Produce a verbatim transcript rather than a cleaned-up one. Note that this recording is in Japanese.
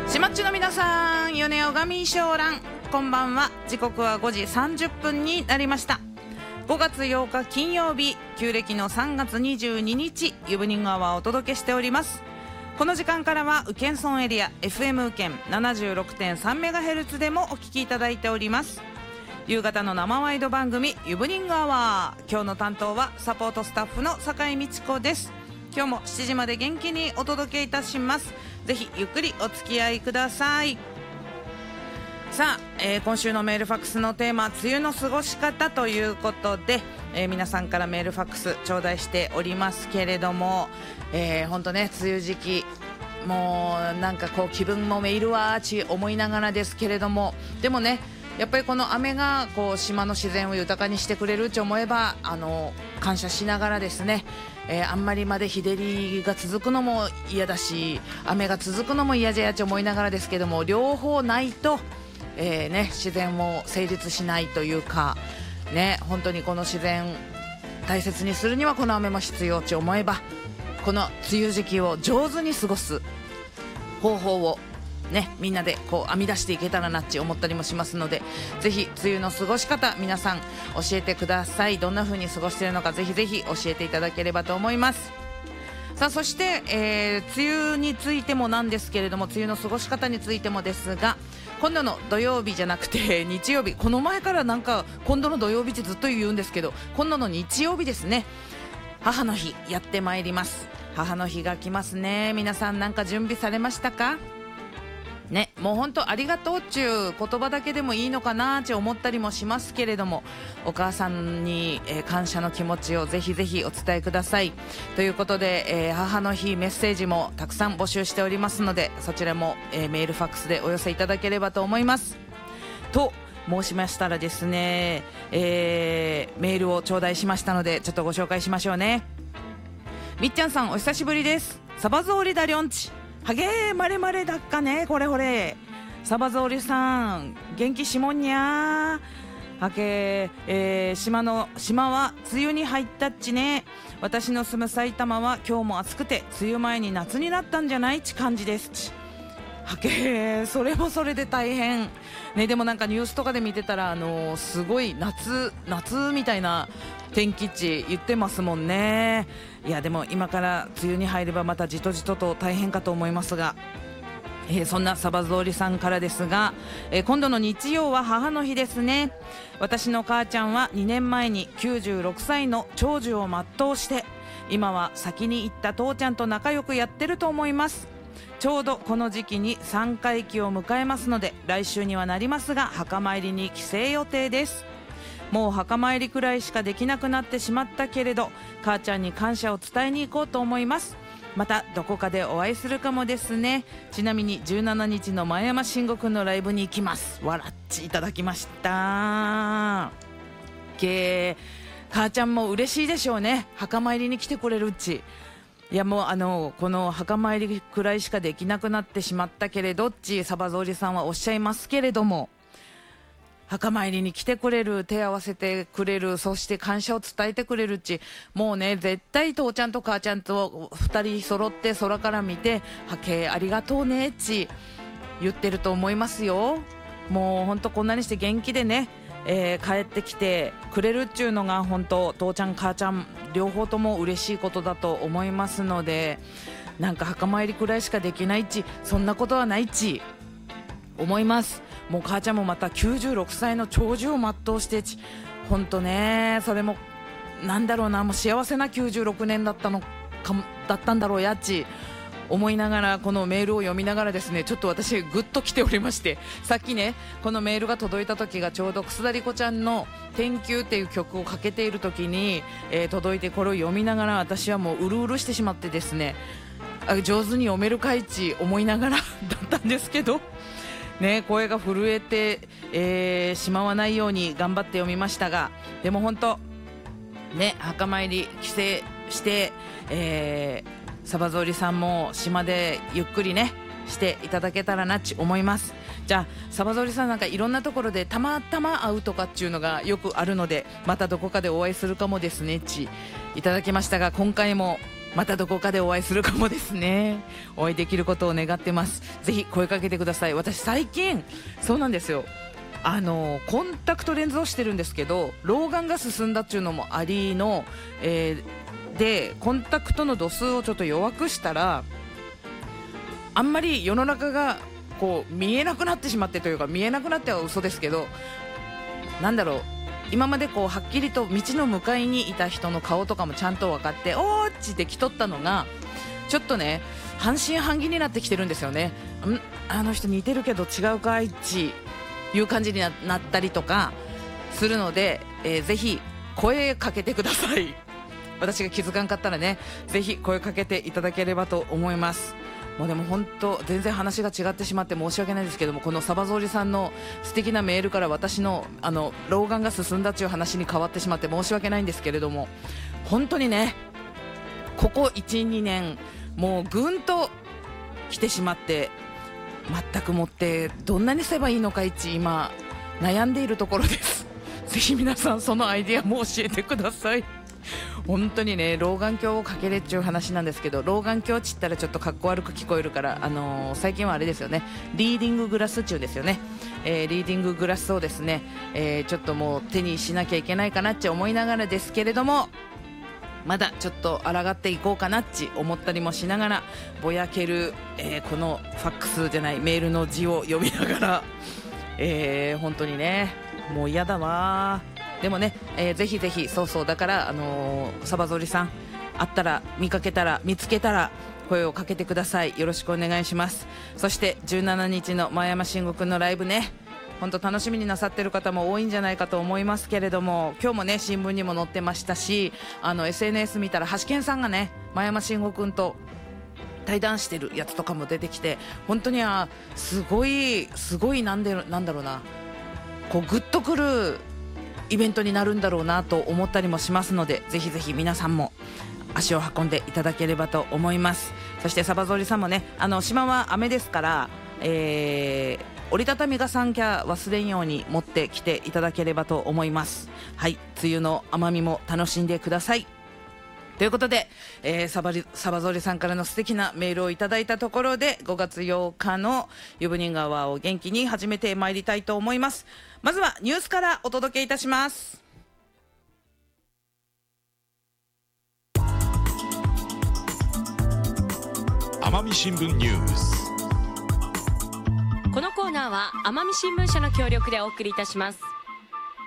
しまっちの皆さん、米尾上翔蘭、こんばんは。時刻はごじさんじゅっぷんになりました。ごがつようか金曜日、旧暦のさんがつにじゅうににち、イブニングアワーをお届けしております。この時間からは宇検村エリア エフエム 宇検 ななじゅうろくてんさんメガヘルツ でもお聞きいただいております。夕方の生ワイド番組イブニングアワー、今日の担当はサポートスタッフの酒井美智子です。今日もしちじまで元気にお届けいたします。ぜひゆっくりお付き合いください。さあ、えー、今週のメールファックスのテーマ、梅雨の過ごし方ということで、えー、皆さんからメールファックス頂戴しておりますけれども、えー、ほんとね、梅雨時期もうなんかこう気分もめいるわーち思いながらですけれども、でもね、やっぱりこの雨がこう島の自然を豊かにしてくれると思えば、あの感謝しながらですね、えー、あんまりまで日照りが続くのも嫌だし、雨が続くのも嫌じゃやと思いながらですけども、両方ないと、えーね、自然も成立しないというかね、本当にこの自然大切にするにはこの雨も必要と思えば、この梅雨時期を上手に過ごす方法をね、みんなでこう編み出していけたらなって思ったりもしますので、ぜひ梅雨の過ごし方皆さん教えてください。どんな風に過ごしているのかぜひぜひ教えていただければと思います。さあ、そして、えー、梅雨についてもなんですけれども、梅雨の過ごし方についてもですが、今度の土曜日じゃなくて日曜日、この前からなんか今度の土曜日ってずっと言うんですけど、今度の日曜日ですね、母の日やってまいります。母の日が来ますね。皆さんなんか準備されましたかね。もう本当ありがとうっちゅう言葉だけでもいいのかなって思ったりもしますけれども、お母さんに、えー、感謝の気持ちをぜひぜひお伝えくださいということで、えー、母の日メッセージもたくさん募集しておりますので、そちらも、えー、メールファックスでお寄せいただければと思います。と申しましたらですね、えー、メールを頂戴しましたのでちょっとご紹介しましょうね。みっちゃんさん、お久しぶりです。サバゾウリダリョンチはげーまれまれだっかね、これほれサバゾウリさん元気しもんにゃーはけ、えー、島の島は梅雨に入ったっちね。私の住む埼玉は今日も暑くて梅雨前に夏になったんじゃないち感じですちはけ、それもそれで大変ね。でもなんかニュースとかで見てたら、あのー、すごい夏夏みたいな天気値言ってますもんね。いやでも今から梅雨に入ればまたじとじとと大変かと思いますが、えー、そんなサバゾウリさんからですが、えー、今度の日曜は母の日ですね。私の母ちゃんはにねんまえにきゅうじゅうろくさいの長寿を全うして、今は先に行った父ちゃんと仲良くやってると思います。ちょうどこの時期にさんかい忌を迎えますので、来週にはなりますが墓参りに帰省予定です。もう墓参りくらいしかできなくなってしまったけれど、母ちゃんに感謝を伝えに行こうと思います。またどこかでお会いするかもですね。ちなみにじゅうしちにちの前山慎吾くんのライブに行きます。わらっちいただきました。けー母ちゃんも嬉しいでしょうね、墓参りに来てくれるうち。いやもうあのこの墓参りくらいしかできなくなってしまったけれどっちサバゾウリさんはおっしゃいますけれども、墓参りに来てくれる、手合わせてくれる、そして感謝を伝えてくれるっち、もうね絶対父ちゃんと母ちゃんとふたり揃って空から見て、はけありがとうねっち言ってると思いますよ。もうほんとこんなにして元気でね、えー、帰ってきてくれるっちゅうのが本当父ちゃん母ちゃん両方とも嬉しいことだと思いますので、なんか墓参りくらいしかできないっち、そんなことはないっち思います。もう母ちゃんもまたきゅうじゅうろくさいの長寿を全うしてち、ほんとね、それもなんだろうな、もう幸せなきゅうじゅうろくねんだったのかだったんだろうやっち思いながら、このメールを読みながらですね、ちょっと私グッと来ておりまして、さっきねこのメールが届いた時がちょうどくすだりこちゃんの天球っていう曲をかけている時に、えー、届いて、これを読みながら私はもううるうるしてしまってですね、あ上手に読めるかいち思いながらだったんですけどね、声が震えて、えー、しまわないように頑張って読みましたが、でも本当ね、墓参り帰省して、えー、サバゾウリさんも島でゆっくりねしていただけたらなって思います。じゃあサバゾウリさんなんかいろんなところでたまたま会うとかっていうのがよくあるので、またどこかでお会いするかもですねっちいただきましたが、今回もまたどこかでお会いするかもですね。お会いできることを願ってます。ぜひ声かけてください。私最近そうなんですよ、あのコンタクトレンズをしてるんですけど、老眼が進んだっていうのもありの、えー、でコンタクトの度数をちょっと弱くしたら、あんまり世の中がこう見えなくなってしまってというか、見えなくなっては嘘ですけど、なんだろう、今までこうはっきりと道の向かいにいた人の顔とかもちゃんと分かって、おーっちって来とったのが、ちょっとね半信半疑になってきてるんですよね。んあの人似てるけど違うかいっちいう感じになったりとかするので、えー、ぜひ声かけてください。私が気づかんかったらね、ぜひ声かけていただければと思います。もうでも本当全然話が違ってしまって申し訳ないですけども、このサバゾウリさんの素敵なメールから私のあの老眼が進んだという話に変わってしまって申し訳ないんですけれども、本当にねここ いちにねんもうぐんと来てしまって、全くもってどんなにすればいいのかいち今悩んでいるところです。ぜひ皆さんそのアイディアも教えてください。本当にね老眼鏡をかけれっちゅう話なんですけど、老眼鏡ちったらちょっとかっこ悪く聞こえるから、あのー、最近はあれですよね、リーディンググラス中ですよね、えー、リーディンググラスをですね、えー、ちょっともう手にしなきゃいけないかなって思いながらですけれども、まだちょっと抗っていこうかなって思ったりもしながら、ぼやける、えー、このファックスじゃないメールの字を読みながら、えー、本当にねもう嫌だわ。でもね、えー、ぜひぜひ、そうそうだから、あのー、サバゾリさん会ったら見かけたら見つけたら声をかけてください。よろしくお願いします。そしてじゅうしちにちの前山慎吾くんのライブね、本当楽しみになさってる方も多いんじゃないかと思いますけれども、今日もね新聞にも載ってましたし、あの エスエヌエス 見たら橋健さんがね前山慎吾くんと対談してるやつとかも出てきて、本当にあすごいすごいなんでなんだろうな、こうグッとくるイベントになるんだろうなと思ったりもしますので、ぜひぜひ皆さんも足を運んでいただければと思います。そしてサバゾリさんもね、あの島は雨ですから、えー、折りたたみ傘キャ忘れんように持ってきていただければと思います。はい、梅雨の甘みも楽しんでくださいということで、えー、サバリサバゾリさんからの素敵なメールをいただいたところで、ごがつようかのユブニングアワーを元気に始めてまいりたいと思います。まずはニュースからお届けいたします。 奄美新聞ニュース。 このコーナーは奄美新聞社の協力でお送りいたします。